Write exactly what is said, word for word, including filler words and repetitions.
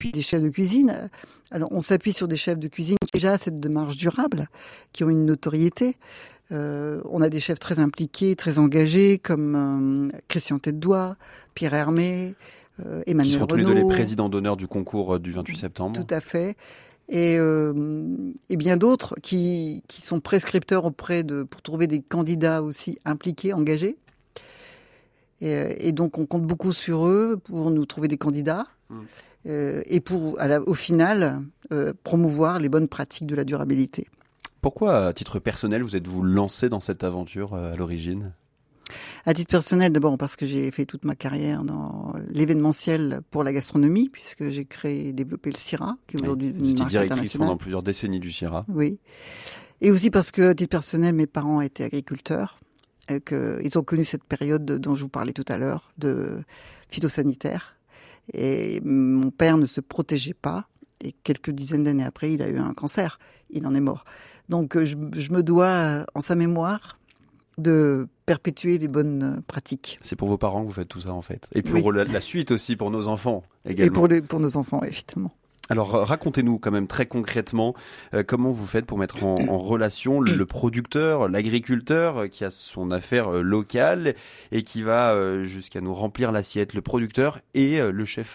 s'appuie des chefs de cuisine. Alors, on s'appuie sur des chefs de cuisine qui ont déjà cette démarche durable, qui ont une notoriété. Euh, on a des chefs très impliqués, très engagés, comme euh, Christian Tête-Doigt, Pierre Hermé, euh, Emmanuel Qui sont Renaud. tous les deux les présidents d'honneur du concours du vingt-huit septembre. Tout à fait. Et, euh, et bien d'autres qui, qui sont prescripteurs auprès de, pour trouver des candidats aussi impliqués, engagés. Et, et donc, on compte beaucoup sur eux pour nous trouver des candidats. Mmh. Euh, et pour, à la, au final, euh, promouvoir les bonnes pratiques de la durabilité. Pourquoi, à titre personnel, vous êtes-vous lancé dans cette aventure euh, à l'origine ? À titre personnel, d'abord parce que j'ai fait toute ma carrière dans l'événementiel pour la gastronomie, puisque j'ai créé et développé le CIRA, qui est aujourd'hui oui, une marque directrice internationale. pendant plusieurs décennies du CIRA. Oui. Et aussi parce que, à titre personnel, mes parents étaient agriculteurs, et qu'ils ont connu cette période dont je vous parlais tout à l'heure, de phytosanitaire. Et mon père ne se protégeait pas. Et quelques dizaines d'années après, il a eu un cancer. Il en est mort. Donc, je, je me dois, en sa mémoire, de perpétuer les bonnes pratiques. C'est pour vos parents que vous faites tout ça, en fait. Et pour oui. la, la suite aussi, pour nos enfants, également. Et pour, les, pour nos enfants, évidemment. Alors, racontez-nous quand même très concrètement euh, comment vous faites pour mettre en, en relation le, le producteur, l'agriculteur euh, qui a son affaire euh, locale et qui va euh, jusqu'à nous remplir l'assiette, le producteur et euh, le chef